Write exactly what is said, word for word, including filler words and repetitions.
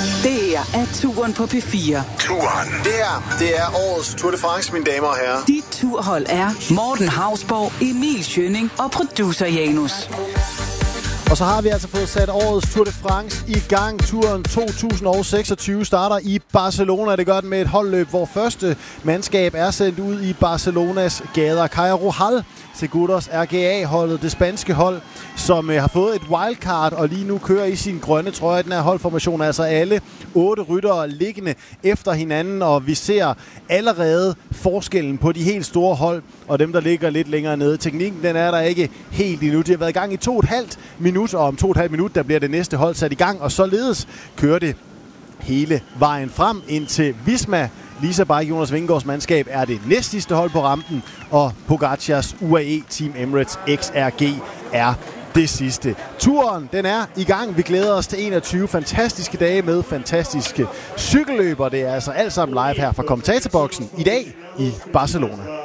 Det her er Turen på P fire. Turen. Det her, det er årets Tour de France, mine damer og herrer. Dit turhold er Morten Hausborg, Emil Schønning og producer Janus. Og så har vi altså fået sat årets Tour de France i gang. Turen to tusind seksogtyve starter i Barcelona. Det gør den med et holdløb, hvor første mandskab er sendt ud i Barcelonas gader. Caja Rural Seguros R G A-holdet, det spanske hold, som øh, har fået et wildcard og lige nu kører i sin grønne trøje. Den her holdformation, altså alle otte ryttere liggende efter hinanden, og vi ser allerede forskellen på de helt store hold og dem, der ligger lidt længere nede. Teknikken, den er der ikke helt endnu. De har været i gang i to og et halvt minut, og om to og et halvt minut, der bliver det næste hold sat i gang, og således kører det hele vejen frem indtil Visma. Lisa Bike, Jonas Vingegaards mandskab, er det næstsidste hold på rampen, og Pogacars U A E Team Emirates X R G er det sidste. Turen, den er i gang. Vi glæder os til enogtyve fantastiske dage med fantastiske cykelløber. Det er altså alt sammen live her fra kommentatorboksen i dag i Barcelona.